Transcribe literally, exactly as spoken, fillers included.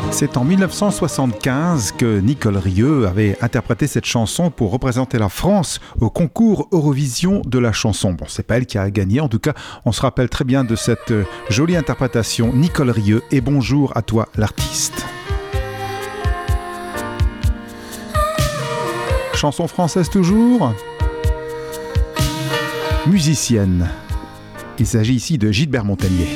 C'est en mille neuf cent soixante-quinze que Nicole Rieu avait interprété cette chanson pour représenter la France au concours Eurovision de la chanson. Bon, c'est pas elle qui a gagné, en tout cas, on se rappelle très bien de cette jolie interprétation. Nicole Rieu, et bonjour à toi l'artiste. Chanson française toujours. Musicienne. Il s'agit ici de Gilbert Montagnier.